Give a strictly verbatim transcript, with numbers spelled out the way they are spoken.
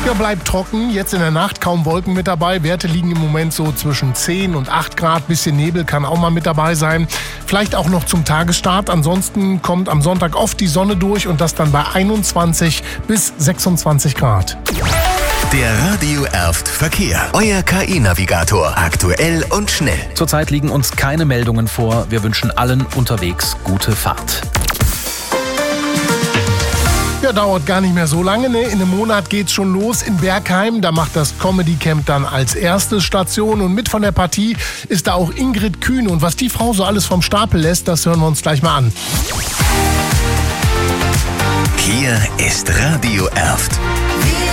Ja, bleibt trocken. Jetzt in der Nacht kaum Wolken mit dabei. Werte liegen im Moment so zwischen zehn und acht Grad. Bisschen Nebel kann auch mal mit dabei sein. Vielleicht auch noch zum Tagesstart. Ansonsten kommt am Sonntag oft die Sonne durch und das dann bei einundzwanzig bis sechsundzwanzig Grad. Der Radio Erft Verkehr. Euer K I-Navigator. Aktuell und schnell. Zurzeit liegen uns keine Meldungen vor. Wir wünschen allen unterwegs gute Fahrt. Ja, dauert gar nicht mehr so lange, ne? In einem Monat geht's schon los in Bergheim. Da macht das Comedy Camp dann als erste Station. Und mit von der Partie ist da auch Ingrid Kühn. Und was die Frau so alles vom Stapel lässt, das hören wir uns gleich mal an. Hier ist Radio Erft.